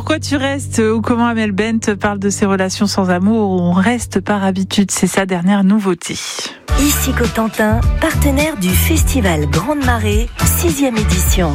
Pourquoi tu restes ou comment Amel Bent parle de ses relations sans amour où on reste par habitude, c'est sa dernière nouveauté. Ici Cotentin, partenaire du Festival Grande Marée, 6e édition.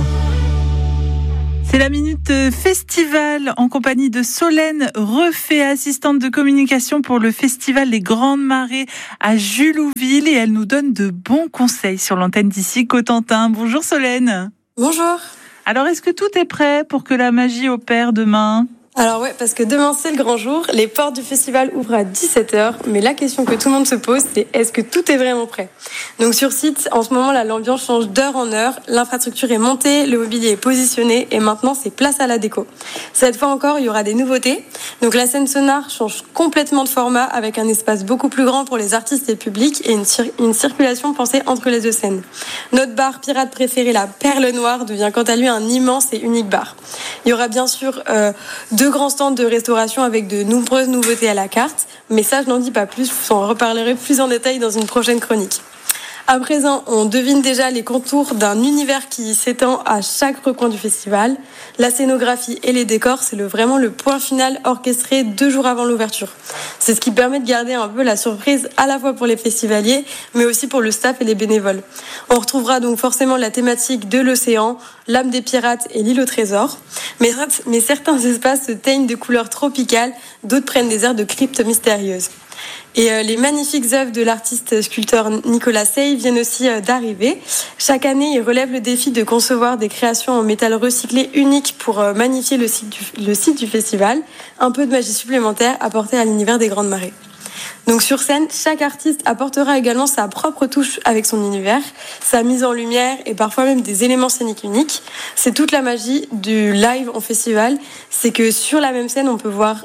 C'est la Minute Festival en compagnie de Solène Refait, assistante de communication pour le Festival Les Grandes Marées à Julouville, et elle nous donne de bons conseils sur l'antenne d'Ici Cotentin. Bonjour Solène. Bonjour. Alors, est-ce que tout est prêt pour que la magie opère demain ? Alors ouais, parce que demain c'est le grand jour, les portes du festival ouvrent à 17h, mais la question que tout le monde se pose, c'est est-ce que tout est vraiment prêt ? Donc sur site, en ce moment là, l'ambiance change d'heure en heure, l'infrastructure est montée, le mobilier est positionné et maintenant c'est place à la déco. Cette fois encore, il y aura des nouveautés. Donc la scène sonore change complètement de format avec un espace beaucoup plus grand pour les artistes et le public et une circulation pensée entre les deux scènes. Notre bar pirate préféré, la Perle Noire, devient quant à lui un immense et unique bar. Il y aura bien sûr deux grands stands de restauration avec de nombreuses nouveautés à la carte, mais ça je n'en dis pas plus, je vous en reparlerai plus en détail dans une prochaine chronique. À présent, on devine déjà les contours d'un univers qui s'étend à chaque recoin du festival. La scénographie et les décors, c'est vraiment le point final orchestré 2 jours avant l'ouverture. C'est ce qui permet de garder un peu la surprise à la fois pour les festivaliers, mais aussi pour le staff et les bénévoles. On retrouvera donc forcément la thématique de l'océan, l'âme des pirates et l'île au trésor. Mais certains espaces se teignent de couleurs tropicales, d'autres prennent des airs de cryptes mystérieuses. Et les magnifiques œuvres de l'artiste sculpteur Nicolas Sey viennent aussi d'arriver. Chaque année, il relève le défi de concevoir des créations en métal recyclé uniques pour magnifier le site du festival. Un peu de magie supplémentaire apportée à l'univers des Grandes Marées. Donc sur scène, chaque artiste apportera également sa propre touche avec son univers, sa mise en lumière et parfois même des éléments scéniques uniques. C'est toute la magie du live en festival, c'est que sur la même scène, on peut voir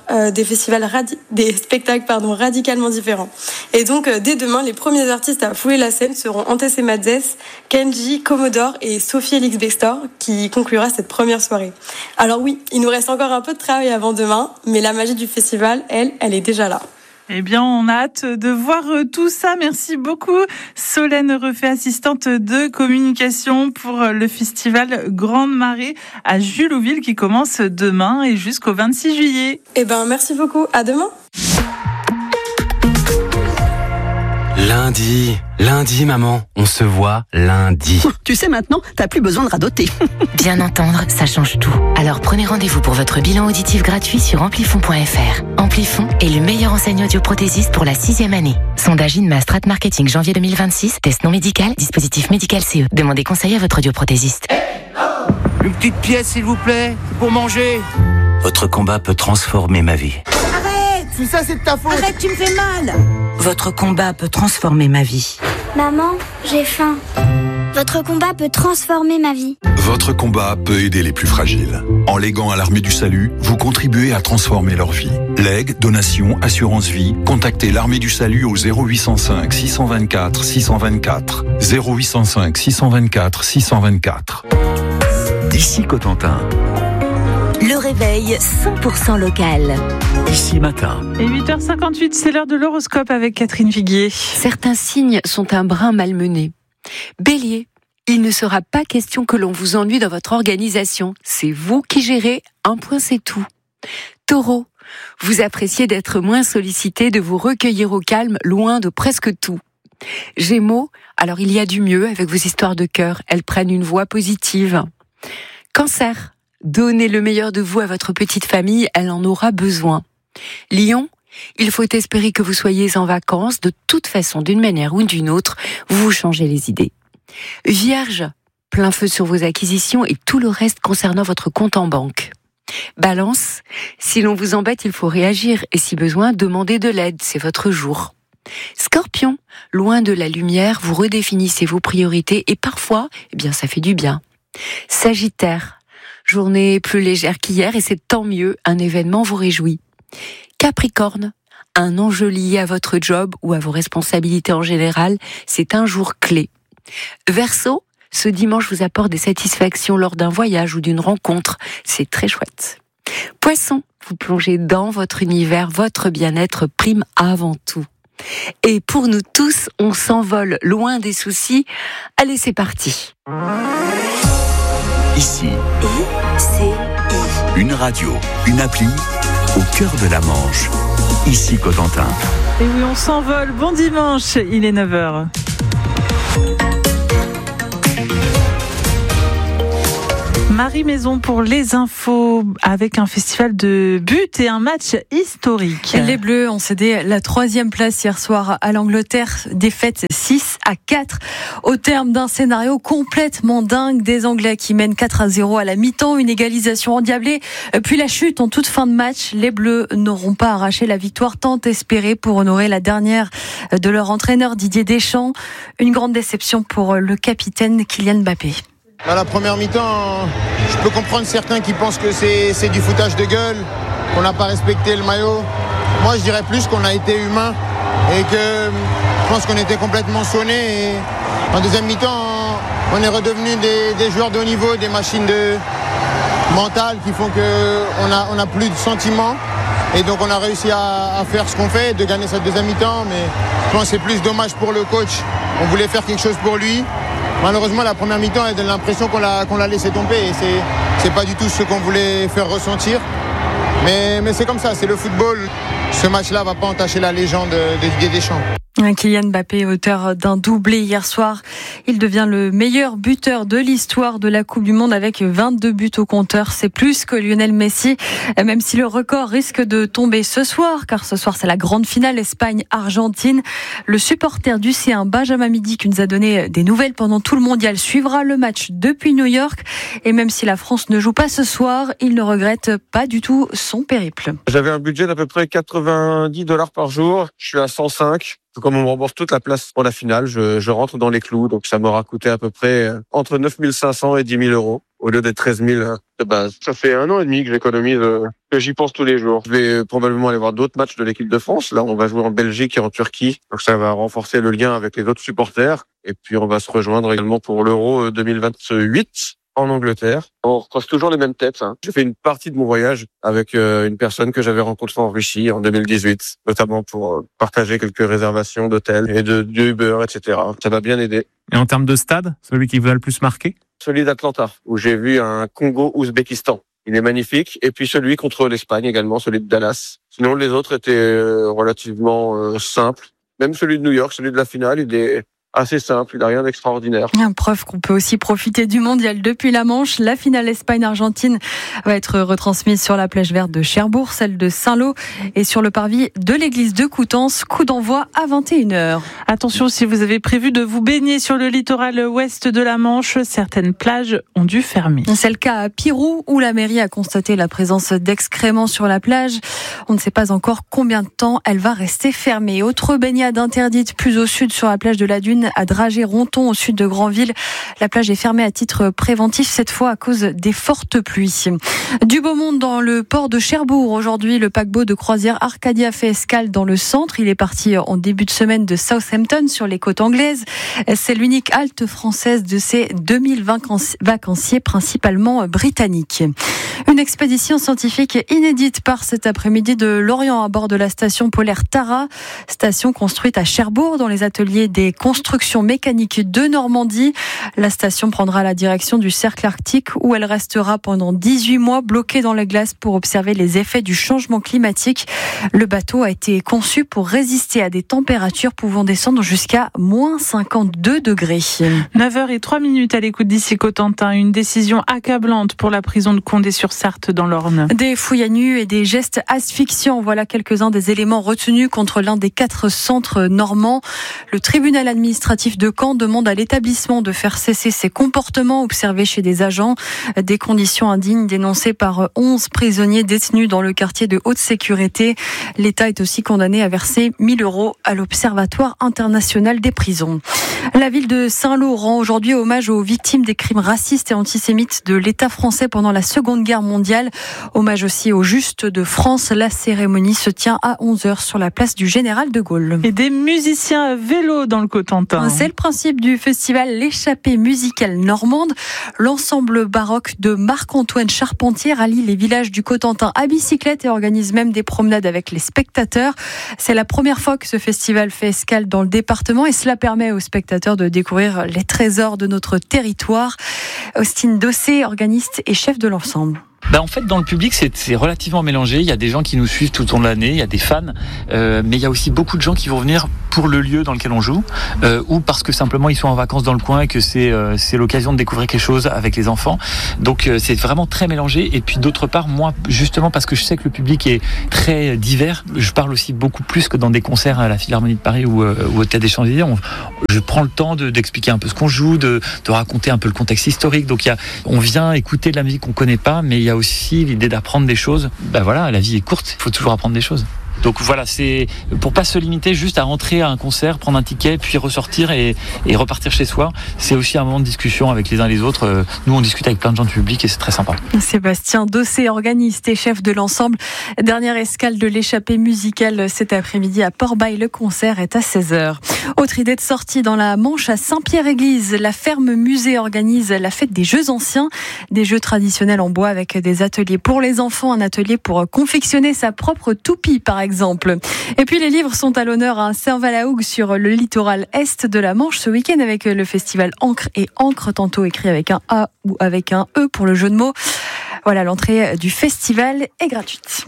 des spectacles radicalement différents. Et donc dès demain, les premiers artistes à fouler la scène seront Antès et Madzès, Kenji, Commodore et Sophie Elix Bextor qui conclura cette première soirée. Alors oui, il nous reste encore un peu de travail avant demain, mais la magie du festival, elle est déjà là. Eh bien, on a hâte de voir tout ça. Merci beaucoup, Solène Refait, assistante de communication pour le festival Grande Marée à Julouville qui commence demain et jusqu'au 26 juillet. Eh ben, merci beaucoup. À demain. Lundi, maman, on se voit lundi. Tu sais maintenant, t'as plus besoin de radoter. Bien entendre, ça change tout. Alors prenez rendez-vous pour votre bilan auditif gratuit sur amplifon.fr. Amplifon est le meilleur enseignant audioprothésiste pour la 6e année. Sondage INMA Strat Marketing janvier 2026, test non médical, dispositif médical CE. Demandez conseil à votre audioprothésiste. Une petite pièce s'il vous plaît, pour manger. Votre combat peut transformer ma vie. Si ça c'est de ta faute. Arrête, tu me fais mal. Votre combat peut transformer ma vie. Maman, j'ai faim. Votre combat peut transformer ma vie. Votre combat peut aider les plus fragiles. En léguant à l'Armée du Salut, vous contribuez à transformer leur vie. Legs, donations, assurance vie, contactez l'Armée du Salut au 0805 624 624. 0805 624 624. D'ici Cotentin. Le réveil 100% local. Ici matin. Et 8h58, c'est l'heure de l'horoscope avec Catherine Viguier. Certains signes sont un brin malmenés. Bélier, il ne sera pas question que l'on vous ennuie dans votre organisation. C'est vous qui gérez, un point c'est tout. Taureau, vous appréciez d'être moins sollicité, de vous recueillir au calme, loin de presque tout. Gémeaux, alors il y a du mieux avec vos histoires de cœur, elles prennent une voix positive. Cancer, donnez le meilleur de vous à votre petite famille, elle en aura besoin. Lion, il faut espérer que vous soyez en vacances, de toute façon, d'une manière ou d'une autre, vous changez les idées. Vierge, plein feu sur vos acquisitions et tout le reste concernant votre compte en banque. Balance, si l'on vous embête, il faut réagir et si besoin, demandez de l'aide, c'est votre jour. Scorpion, loin de la lumière, vous redéfinissez vos priorités et parfois, ça fait du bien. Sagittaire, journée plus légère qu'hier et c'est tant mieux, un événement vous réjouit. Capricorne, un enjeu lié à votre job ou à vos responsabilités en général, c'est un jour clé. Verseau, ce dimanche vous apporte des satisfactions lors d'un voyage ou d'une rencontre, c'est très chouette. Poisson, vous plongez dans votre univers, votre bien-être prime avant tout. Et pour nous tous, on s'envole loin des soucis. Allez, c'est parti. Ici. I-C-I. Une radio, une appli, au cœur de la Manche. Ici Cotentin. Et oui, on s'envole. Bon dimanche, il est 9h. Marie Maison pour les infos avec un festival de buts et un match historique. Les Bleus ont cédé la 3e place hier soir à l'Angleterre, défaite 6-4 au terme d'un scénario complètement dingue des Anglais qui mènent 4-0 à la mi-temps, une égalisation endiablée puis la chute en toute fin de match. Les Bleus n'auront pas arraché la victoire tant espérée pour honorer la dernière de leur entraîneur Didier Deschamps. Une grande déception pour le capitaine Kylian Mbappé. À la première mi-temps, je peux comprendre certains qui pensent que c'est du foutage de gueule, qu'on n'a pas respecté le maillot. Moi, je dirais plus qu'on a été humain et que je pense qu'on était complètement sonnés. En deuxième mi-temps, on est redevenus des joueurs de haut niveau, des machines mentales qui font qu'on n'a plus de sentiments. Et donc, on a réussi à faire ce qu'on fait, de gagner cette deuxième mi-temps. Mais je pense que c'est plus dommage pour le coach. On voulait faire quelque chose pour lui. Malheureusement, la première mi-temps, elle donne l'impression qu'on l'a laissé tomber. Et c'est pas du tout ce qu'on voulait faire ressentir. Mais c'est comme ça, c'est le football. Ce match-là va pas entacher la légende de Didier Deschamps. Kylian Mbappé, auteur d'un doublé hier soir. Il devient le meilleur buteur de l'histoire de la Coupe du Monde avec 22 buts au compteur. C'est plus que Lionel Messi, même si le record risque de tomber ce soir, car ce soir c'est la grande finale Espagne-Argentine. Le supporter du C1, Benjamin Midi, qui nous a donné des nouvelles pendant tout le mondial, suivra le match depuis New York. Et même si la France ne joue pas ce soir, il ne regrette pas du tout son périple. J'avais un budget d'à peu près $90 par jour. Je suis à 105. Comme on me rembourse toute la place pour la finale, je rentre dans les clous. Donc ça m'aura coûté à peu près entre 9 500 et 10 000 euros au lieu d'être 13 000 de base. Ça fait 1 an et demi que j'économise, que j'y pense tous les jours. Je vais probablement aller voir d'autres matchs de l'équipe de France. Là, on va jouer en Belgique et en Turquie. Donc ça va renforcer le lien avec les autres supporters. Et puis on va se rejoindre également pour l'Euro 2028. En Angleterre. On recroise toujours les mêmes têtes. J'ai fait une partie de mon voyage avec une personne que j'avais rencontrée en Russie en 2018, notamment pour partager quelques réservations d'hôtels et de Uber, etc. Ça m'a bien aidé. Et en termes de stade, celui qui vous a le plus marqué ? Celui d'Atlanta, où j'ai vu un Congo-Ouzbékistan. Il est magnifique. Et puis celui contre l'Espagne également, celui de Dallas. Sinon, les autres étaient relativement simples. Même celui de New York, celui de la finale, il est assez simple, il n'a rien d'extraordinaire. Preuve qu'on peut aussi profiter du mondial depuis la Manche. La finale Espagne-Argentine va être retransmise sur la plage verte de Cherbourg, celle de Saint-Lô et sur le parvis de l'église de Coutances. Coup d'envoi à 21h. Attention, si vous avez prévu de vous baigner sur le littoral ouest de la Manche, certaines plages ont dû fermer. C'est le cas à Pirou, où la mairie a constaté la présence d'excréments sur la plage. On ne sait pas encore combien de temps elle va rester fermée. Autre baignade interdite plus au sud sur la plage de la Dune, à Dragé-Ronton, au sud de Granville. La plage est fermée à titre préventif, cette fois à cause des fortes pluies. Du beau monde dans le port de Cherbourg. Aujourd'hui, le paquebot de croisière Arcadia fait escale dans le centre. Il est parti en début de semaine de Southampton, sur les côtes anglaises. C'est l'unique halte française de ces 2000 vacanciers, principalement britanniques. Une expédition scientifique inédite part cet après-midi de Lorient à bord de la station polaire Tara, station construite à Cherbourg dans les ateliers des constructions mécaniques de Normandie. La station prendra la direction du cercle arctique où elle restera pendant 18 mois bloquée dans la glace pour observer les effets du changement climatique. Le bateau a été conçu pour résister à des températures pouvant descendre jusqu'à moins 52 degrés. 9h03 à l'écoute d'ici Cotentin. Une décision accablante pour la prison de Condé-sur-Sarthe dans l'Orne. Des fouilles à nu et des gestes asphyxiants. Voilà quelques-uns des éléments retenus contre l'un des 4 centres normands. Le tribunal administratif de Caen demande à l'établissement de faire cesser ces comportements observés chez des agents. Des conditions indignes dénoncées par 11 prisonniers détenus dans le quartier de haute sécurité. L'État est aussi condamné à verser 1 000 € à l'Observatoire international des prisons. La ville de Saint-Lô rend aujourd'hui hommage aux victimes des crimes racistes et antisémites de l'État français pendant la Seconde Guerre mondiale. Hommage aussi aux Justes de France. La cérémonie se tient à 11h sur la place du Général de Gaulle. Et des musiciens à vélo dans le Cotentin. C'est le principe du festival L'échappée musicale normande. L'ensemble baroque de Marc-Antoine Charpentier rallie les villages du Cotentin à bicyclette et organise même des promenades avec les spectateurs. C'est la première fois que ce festival fait escale dans le département et cela permet aux spectateurs de découvrir les trésors de notre territoire. Austin Dossé, organiste et chef de l'ensemble. En fait, dans le public, c'est relativement mélangé. Il y a des gens qui nous suivent tout au long de l'année, il y a des fans, mais il y a aussi beaucoup de gens qui vont venir pour le lieu dans lequel on joue, ou parce que simplement ils sont en vacances dans le coin et que c'est l'occasion de découvrir quelque chose avec les enfants. Donc c'est vraiment très mélangé. Et puis d'autre part, moi, justement parce que je sais que le public est très divers, je parle aussi beaucoup plus que dans des concerts à la Philharmonie de Paris ou au Théâtre des Champs-Élysées. Je prends le temps d'expliquer un peu ce qu'on joue, de raconter un peu le contexte historique. Donc on vient écouter de la musique qu'on connaît pas, mais il y a aussi l'idée d'apprendre des choses. La vie est courte, il faut toujours apprendre des choses. Donc voilà, c'est pour pas se limiter juste à rentrer à un concert, prendre un ticket, puis ressortir et repartir chez soi. C'est aussi un moment de discussion avec les uns et les autres. Nous, on discute avec plein de gens du public et c'est très sympa. Sébastien Dossé, organiste et chef de l'ensemble. Dernière escale de l'échappée musicale cet après-midi à Port-Bail. Le concert est à 16h. Autre idée de sortie dans la Manche à Saint-Pierre-Église. La ferme musée organise la fête des jeux anciens, des jeux traditionnels en bois avec des ateliers pour les enfants, un atelier pour confectionner sa propre toupie par exemple. Et puis les livres sont à l'honneur à Saint-Valahougue sur le littoral est de la Manche ce week-end avec le festival Encre et Encre, tantôt écrit avec un A ou avec un E pour le jeu de mots. Voilà, l'entrée du festival est gratuite.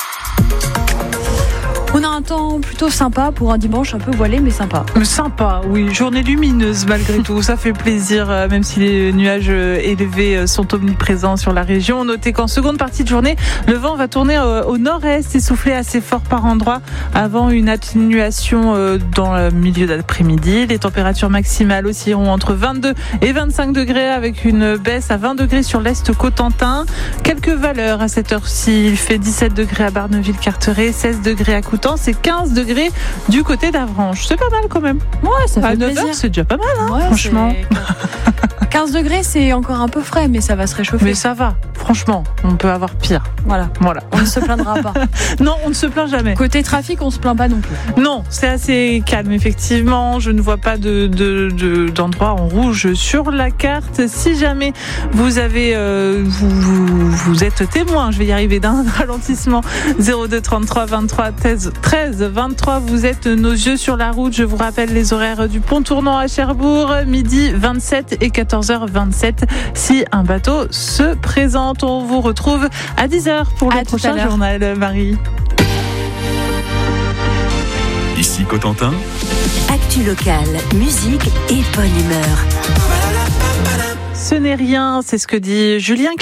On a un temps plutôt sympa pour un dimanche un peu voilé, mais sympa. Sympa, oui. Journée lumineuse malgré tout. Ça fait plaisir, même si les nuages élevés sont omniprésents sur la région. Notez qu'en seconde partie de journée, le vent va tourner au nord-est et souffler assez fort par endroits avant une atténuation dans le milieu d'après-midi. Les températures maximales oscilleront entre 22 et 25 degrés avec une baisse à 20 degrés sur l'est Cotentin. Quelques valeurs à cette heure-ci. Il fait 17 degrés à Barneville-Carteret, 16 degrés à Coutances. C'est 15 degrés du côté d'Avranches. C'est pas mal quand même. Ouais, ça fait plaisir. À 9h, c'est déjà pas mal, hein, ouais, franchement. 15 degrés, c'est encore un peu frais, mais ça va se réchauffer. Mais ça va, franchement, on peut avoir pire. Voilà. On ne se plaindra pas. Non, on ne se plaint jamais. Côté trafic, on se plaint pas non plus. Non, c'est assez calme, effectivement. Je ne vois pas d'endroit en rouge sur la carte. Si jamais vous avez, vous êtes témoin, je vais y arriver, d'un ralentissement, 02 33 23 13 23, vous êtes nos yeux sur la route. Je vous rappelle les horaires du pont tournant à Cherbourg, midi 27 et 14h27. Si un bateau se présente, on vous retrouve à 10h pour le prochain journal, Marie. Ici Cotentin. Actu locale, musique et bonne humeur. Ce n'est rien, c'est ce que dit Julien Clerc.